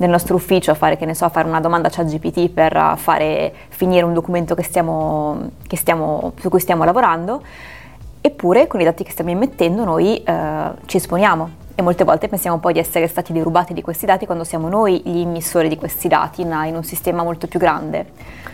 nel nostro ufficio a fare, che ne so, a fare una domanda a ChatGPT per fare finire un documento su cui stiamo lavorando, eppure con i dati che stiamo immettendo noi ci esponiamo. E molte volte pensiamo poi di essere stati derubati di questi dati quando siamo noi gli immissori di questi dati in un sistema molto più grande.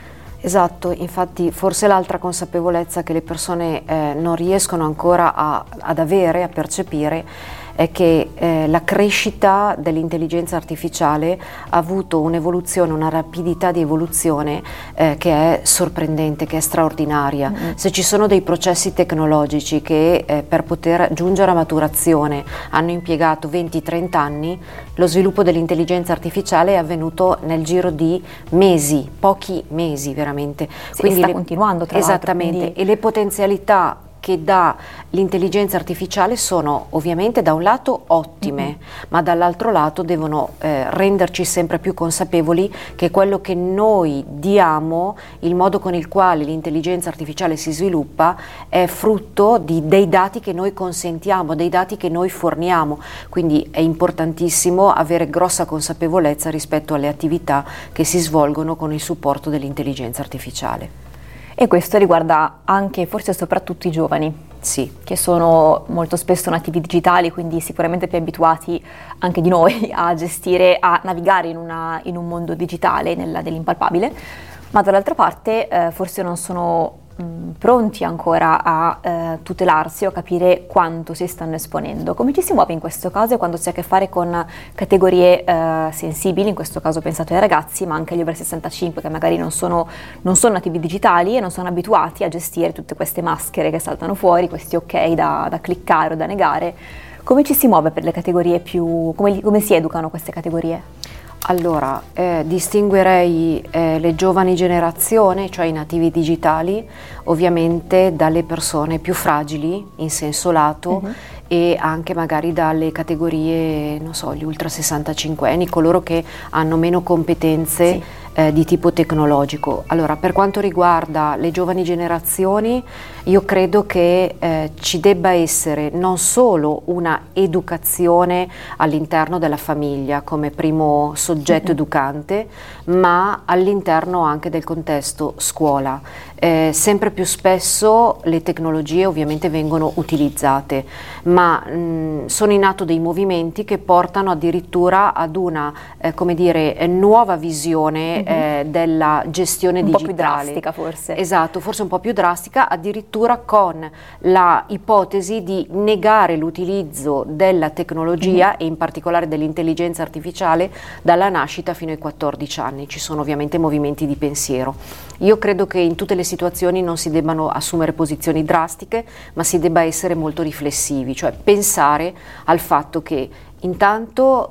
Esatto, infatti forse l'altra consapevolezza che le persone non riescono ancora ad avere, a percepire, è che la crescita dell'intelligenza artificiale ha avuto un'evoluzione, una rapidità di evoluzione che è sorprendente, che è straordinaria. Se ci sono dei processi tecnologici che per poter giungere a maturazione hanno impiegato 20-30 anni, lo sviluppo dell'intelligenza artificiale è avvenuto nel giro di mesi, pochi mesi veramente. Sì, quindi sta continuando tra l'altro. Esattamente, quindi... e le potenzialità che dà l'intelligenza artificiale sono ovviamente da un lato ottime, ma dall'altro lato devono renderci sempre più consapevoli che quello che noi diamo, il modo con il quale l'intelligenza artificiale si sviluppa, è frutto dei dati che noi consentiamo, dei dati che noi forniamo. Quindi è importantissimo avere grossa consapevolezza rispetto alle attività che si svolgono con il supporto dell'intelligenza artificiale. E questo riguarda anche, forse soprattutto i giovani, sì, che sono molto spesso nativi digitali, quindi sicuramente più abituati anche di noi a gestire, a navigare in un mondo digitale, dell'impalpabile, ma dall'altra parte forse non sono pronti ancora a tutelarsi o a capire quanto si stanno esponendo. Come ci si muove in questo caso quando si ha a che fare con categorie sensibili, in questo caso pensato ai ragazzi, ma anche agli over 65 che magari non sono nativi digitali e non sono abituati a gestire tutte queste maschere che saltano fuori, questi ok da cliccare o da negare. Come ci si muove per le categorie come si educano queste categorie? Allora, distinguerei le giovani generazioni, cioè i nativi digitali, ovviamente dalle persone più fragili in senso lato e anche magari dalle categorie, non so, gli ultra 65enni, coloro che hanno meno competenze di tipo tecnologico. Allora, per quanto riguarda le giovani generazioni, io credo che ci debba essere non solo una educazione all'interno della famiglia come primo soggetto educante, ma all'interno anche del contesto scuola. Sempre più spesso le tecnologie ovviamente vengono utilizzate, ma sono in atto dei movimenti che portano addirittura ad una come dire, nuova visione della gestione digitale. Un po' più drastica forse. Esatto, forse un po' più drastica, addirittura con la ipotesi di negare l'utilizzo della tecnologia e in particolare dell'intelligenza artificiale dalla nascita fino ai 14 anni. Ci sono ovviamente movimenti di pensiero. Io credo che in tutte le situazioni non si debbano assumere posizioni drastiche, ma si debba essere molto riflessivi, cioè pensare al fatto che intanto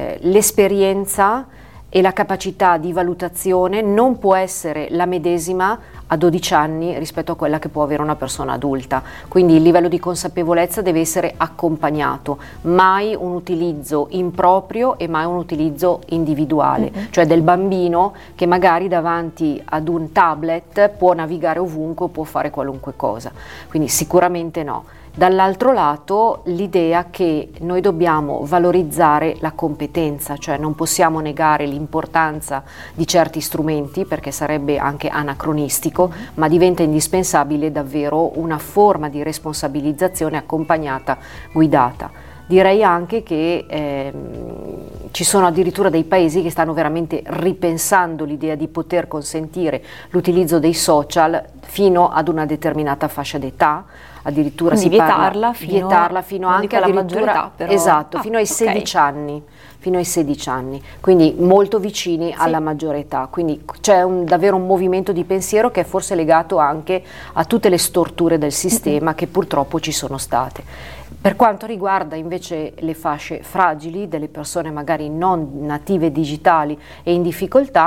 l'esperienza e la capacità di valutazione non può essere la medesima a 12 anni rispetto a quella che può avere una persona adulta, quindi il livello di consapevolezza deve essere accompagnato, mai un utilizzo improprio e mai un utilizzo individuale, cioè del bambino che magari davanti ad un tablet può navigare ovunque o può fare qualunque cosa, quindi sicuramente no. Dall'altro lato l'idea che noi dobbiamo valorizzare la competenza, cioè non possiamo negare l'importanza di certi strumenti perché sarebbe anche anacronistico, ma diventa indispensabile davvero una forma di responsabilizzazione accompagnata, guidata. Direi anche che ci sono addirittura dei paesi che stanno veramente ripensando l'idea di poter consentire l'utilizzo dei social fino ad una determinata fascia d'età, addirittura quindi si vietarla fino anche alla maggiore età, però. Esatto, fino ai 16 anni. Fino ai 16 anni, quindi molto vicini alla maggiore età, quindi c'è davvero un movimento di pensiero che è forse legato anche a tutte le storture del sistema che purtroppo ci sono state. Per quanto riguarda invece le fasce fragili delle persone magari non native digitali e in difficoltà,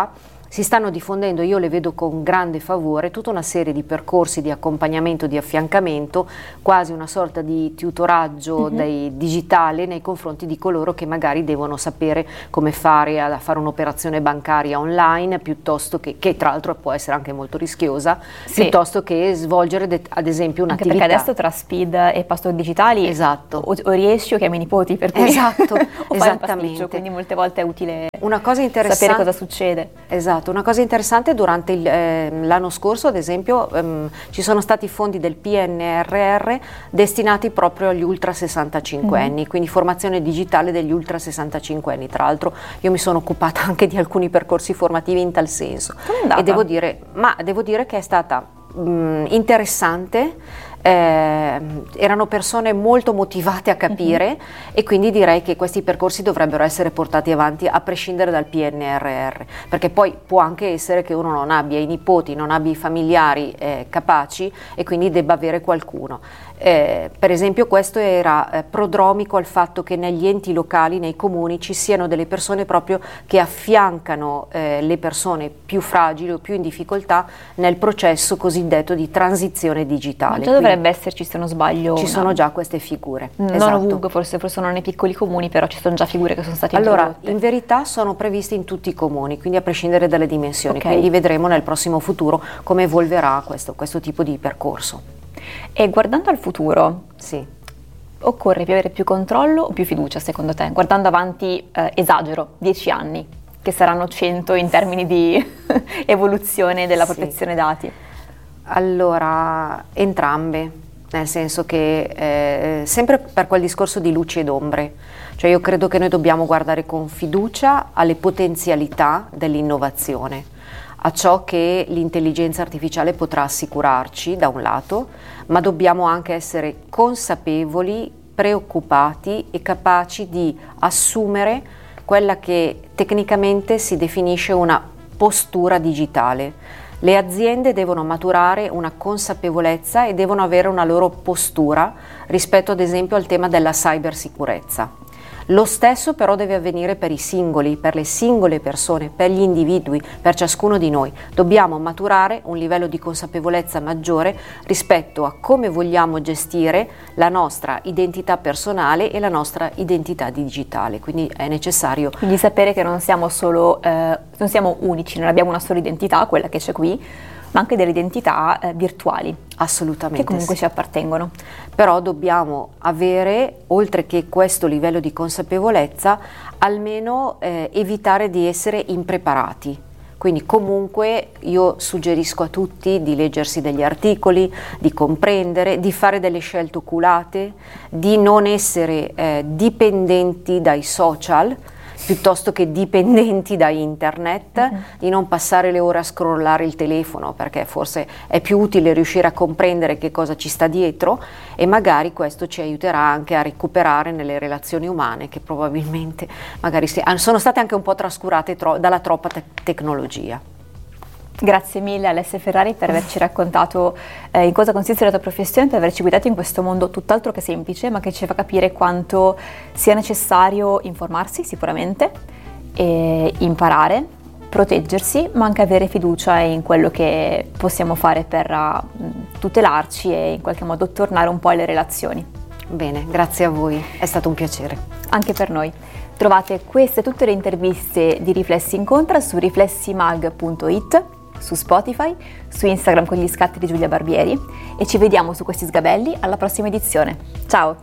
si stanno diffondendo, io le vedo con grande favore, tutta una serie di percorsi di accompagnamento, di affiancamento, quasi una sorta di tutoraggio digitale nei confronti di coloro che magari devono sapere come fare a fare un'operazione bancaria online, piuttosto che tra l'altro può essere anche molto rischiosa, piuttosto che svolgere ad esempio un'attività. Anche perché adesso tra SPID e pastori digitali, esatto, o riesci o chiami i nipoti, per cui esatto, o esattamente. Quindi molte volte è utile sapere cosa succede. Esatto, una cosa interessante, durante l'anno scorso ad esempio ci sono stati fondi del PNRR destinati proprio agli ultra 65 anni, quindi formazione digitale degli ultra 65 anni. Tra l'altro io mi sono occupata anche di alcuni percorsi formativi in tal senso e devo dire che è stata interessante. Erano persone molto motivate a capire e quindi direi che questi percorsi dovrebbero essere portati avanti a prescindere dal PNRR, perché poi può anche essere che uno non abbia i nipoti, non abbia i familiari capaci e quindi debba avere qualcuno. Per esempio questo era prodromico al fatto che negli enti locali, nei comuni, ci siano delle persone proprio che affiancano le persone più fragili o più in difficoltà nel processo cosiddetto di transizione digitale. Ma già dovrebbe esserci, se non sbaglio. Ci sono già queste figure. Non ovunque, forse non nei piccoli comuni, però ci sono già figure che sono state introdotte. In verità sono previste in tutti i comuni, quindi a prescindere dalle dimensioni, quindi vedremo nel prossimo futuro come evolverà questo tipo di percorso. E guardando al futuro, occorre avere più controllo o più fiducia secondo te? Guardando avanti, esagero, 10 anni, che saranno 100 in termini di evoluzione della protezione dati. Allora, entrambe, nel senso che sempre per quel discorso di luci ed ombre, cioè io credo che noi dobbiamo guardare con fiducia alle potenzialità dell'innovazione, a ciò che l'intelligenza artificiale potrà assicurarci da un lato, ma dobbiamo anche essere consapevoli, preoccupati e capaci di assumere quella che tecnicamente si definisce una postura digitale. Le aziende devono maturare una consapevolezza e devono avere una loro postura rispetto ad esempio al tema della cybersicurezza. Lo stesso però deve avvenire per i singoli, per le singole persone, per gli individui, per ciascuno di noi. Dobbiamo maturare un livello di consapevolezza maggiore rispetto a come vogliamo gestire la nostra identità personale e la nostra identità digitale. Quindi è necessario. Quindi sapere che non siamo unici, non abbiamo una sola identità, quella che c'è qui, ma anche delle identità virtuali. Assolutamente. Che comunque ci appartengono. Però dobbiamo avere, oltre che questo livello di consapevolezza, almeno evitare di essere impreparati. Quindi comunque io suggerisco a tutti di leggersi degli articoli, di comprendere, di fare delle scelte oculate, di non essere dipendenti dai social, piuttosto che dipendenti da internet, di non passare le ore a scrollare il telefono, perché forse è più utile riuscire a comprendere che cosa ci sta dietro e magari questo ci aiuterà anche a recuperare nelle relazioni umane che probabilmente magari sono state anche un po' trascurate dalla troppa tecnologia. Grazie mille Alessia Ferrari per averci raccontato in cosa consiste la tua professione, per averci guidato in questo mondo tutt'altro che semplice, ma che ci fa capire quanto sia necessario informarsi sicuramente, e imparare, proteggersi, ma anche avere fiducia in quello che possiamo fare per tutelarci e in qualche modo tornare un po' alle relazioni. Bene, grazie a voi, è stato un piacere. Anche per noi. Trovate queste e tutte le interviste di Riflessi Incontra su riflessimag.it, su Spotify, su Instagram con gli scatti di Giulia Barbieri e ci vediamo su questi sgabelli alla prossima edizione. Ciao!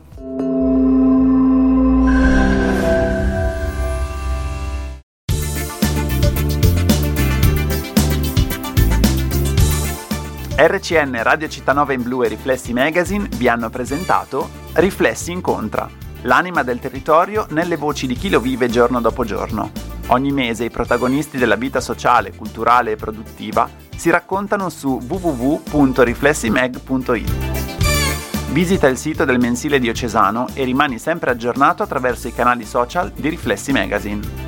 RCN Radio Città Nova in Blu e Riflessi Magazine vi hanno presentato Riflessi Incontra, l'anima del territorio nelle voci di chi lo vive giorno dopo giorno. Ogni mese i protagonisti della vita sociale, culturale e produttiva si raccontano su www.riflessimag.it. Visita il sito del mensile diocesano e rimani sempre aggiornato attraverso i canali social di Riflessi Magazine.